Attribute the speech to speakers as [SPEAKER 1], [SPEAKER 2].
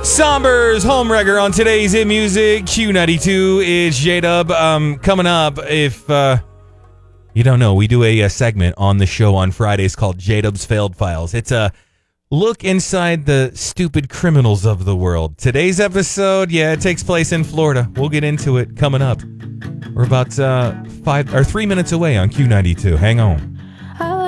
[SPEAKER 1] Somber's Homewrecker on today's In Music. Q92 is J-Dub. Coming up, if you don't know, we do a segment on the show on Fridays called J-Dub's Failed Files. It's a look inside the stupid criminals of the world. Today's episode, it takes place in Florida. We'll get into it coming up. We're about 3 minutes away on Q92. Hang on.